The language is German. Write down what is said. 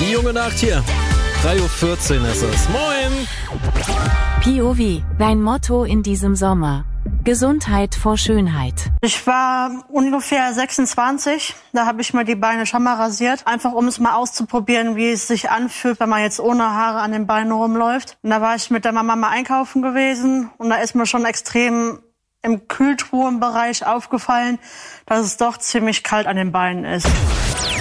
Die junge Nacht hier. 3:14 Uhr ist es. Moin! POV, dein Motto in diesem Sommer. Gesundheit vor Schönheit. Ich war ungefähr 26, da habe ich mir die Beine schon mal rasiert, einfach um es mal auszuprobieren, wie es sich anfühlt, wenn man jetzt ohne Haare an den Beinen rumläuft. Und da war ich mit der Mama mal einkaufen gewesen und da ist mir schon extrem im Kühltruhenbereich aufgefallen, dass es doch ziemlich kalt an den Beinen ist.